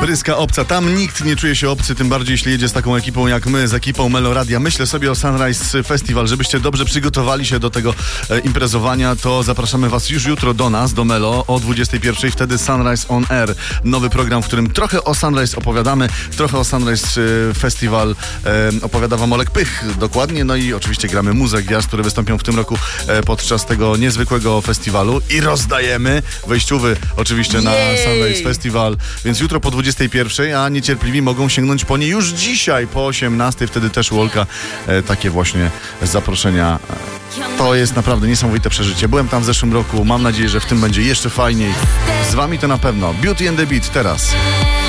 Bryska obca. Tam nikt nie czuje się obcy, tym bardziej jeśli jedzie z taką ekipą jak my, z ekipą Meloradia. Myślę sobie o Sunrise Festival. Żebyście dobrze przygotowali się do tego imprezowania, to zapraszamy was już jutro do nas, do Melo o 21:00. Wtedy Sunrise on Air. Nowy program, w którym trochę o Sunrise opowiadamy, trochę o Sunrise Festival opowiada wam Olek Pych dokładnie. No i oczywiście gramy muzę gwiazd, które wystąpią w tym roku podczas tego niezwykłego festiwalu i rozdajemy wejściówy oczywiście na Sunrise Festival. Więc jutro po 21:00, a niecierpliwi mogą sięgnąć po nie już dzisiaj po 18:00. Wtedy też u Olka takie właśnie zaproszenia. To jest naprawdę niesamowite przeżycie. Byłem tam w zeszłym roku. Mam nadzieję, że w tym będzie jeszcze fajniej. Z wami to na pewno. Beauty and the Beat teraz.